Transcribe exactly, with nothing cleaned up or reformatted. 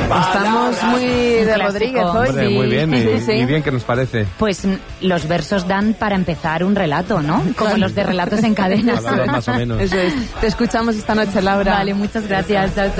Estamos muy de Rodríguez hoy. Hombre, muy bien, y, Sí, sí. y bien que nos parece. Pues mm, los versos dan para empezar un relato, ¿no? Como los de relatos en cadena. Palabras más o menos. Eso es. Te escuchamos esta noche, Laura. Vale, muchas gracias. Chao, chao.